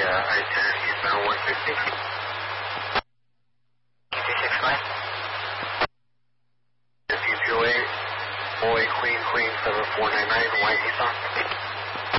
I-10 eastbound 150. 265. Boy, Queen, 7499, white Nissan.